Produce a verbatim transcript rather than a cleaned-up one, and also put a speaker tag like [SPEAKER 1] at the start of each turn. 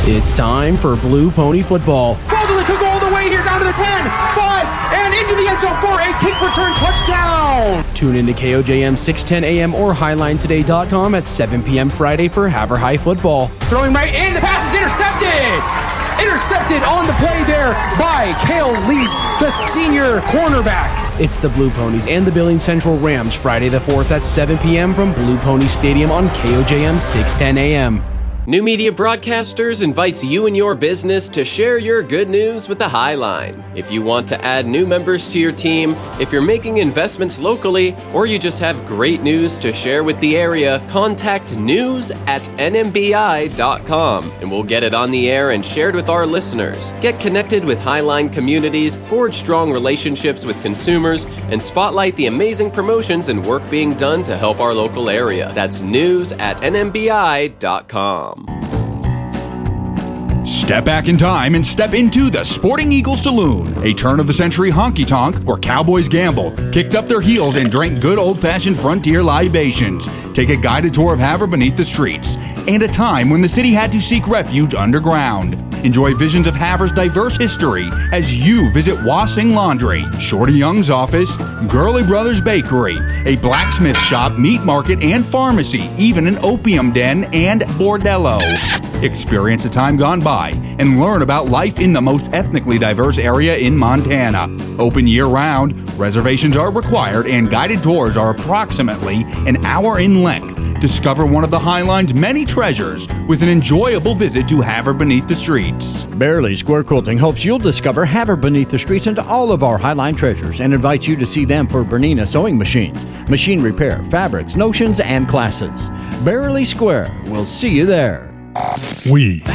[SPEAKER 1] It's time for Blue Pony Football.
[SPEAKER 2] Golden could go all the way here, down to the ten, five, and into the end zone for a kick return touchdown.
[SPEAKER 1] Tune in to K O J M six ten A M or highline today dot com at seven p.m. Friday for Havre High football.
[SPEAKER 2] Throwing right in, the pass is intercepted. Intercepted on the play there by Cale Leeds, the senior cornerback.
[SPEAKER 1] It's the Blue Ponies and the Billings Central Rams Friday the fourth at seven p.m. from Blue Pony Stadium on K O J M six ten A M.
[SPEAKER 3] New Media Broadcasters invites you and your business to share your good news with the Highline. If you want to add new members to your team, if you're making investments locally, or you just have great news to share with the area, contact news at N M B I dot com and we'll get it on the air and shared with our listeners. Get connected with Highline communities, forge strong relationships with consumers, and spotlight the amazing promotions and work being done to help our local area. That's news at N M B I dot com.
[SPEAKER 4] Step back in time and step into the Sporting Eagle Saloon, a turn-of-the-century honky-tonk where cowboys gambled, kicked up their heels, and drank good old-fashioned frontier libations. Take a guided tour of Havre beneath the streets, and a time when the city had to seek refuge underground. Enjoy visions of Havre's diverse history as you visit Wassing Laundry, Shorty Young's office, Gurley Brothers Bakery, a blacksmith shop, meat market, and pharmacy, even an opium den and bordello. Experience a time gone by and learn about life in the most ethnically diverse area in Montana. Open year-round, reservations are required, and guided tours are approximately an hour in length. Discover one of the Highline's many treasures with an enjoyable visit to Havre Beneath the Streets.
[SPEAKER 5] Barely Square Quilting hopes you'll discover Havre Beneath the Streets and all of our Highline treasures and invites you to see them for Bernina sewing machines, machine repair, fabrics, notions, and classes. Barely Square. We'll see you there.
[SPEAKER 6] We